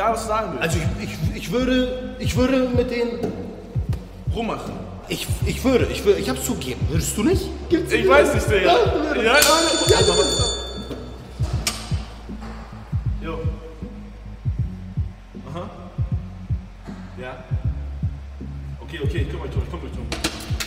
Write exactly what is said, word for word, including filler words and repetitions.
egal was du sagen willst. Also ich, ich, ich würde, ich würde mit denen rummachen. Ich, ich würde, ich würde, ich hab's zugeben. Würdest du nicht? Gibt's ich weiß nicht, Digga. Ja, ja, ja. Jo. Aha. Ja. Okay, okay, ich komm euch drum, ich komm euch drum.